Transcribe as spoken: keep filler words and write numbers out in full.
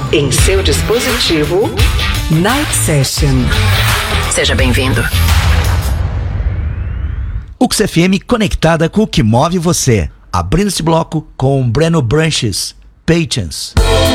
Em seu dispositivo, Night Session. Seja bem-vindo. U X F M conectada com o que move você. Abrindo esse bloco com Breno Branches, Patience.